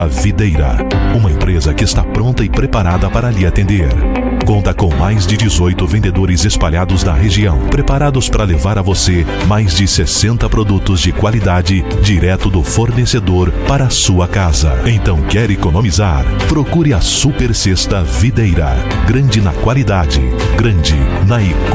A Videira, uma empresa que está pronta e preparada para lhe atender. Conta com mais de 18 vendedores espalhados na região, preparados para levar a você mais de 60 produtos de qualidade direto do fornecedor para a sua casa. Então, quer economizar? Procure a Super Sexta Videira. Grande na qualidade, grande na economia.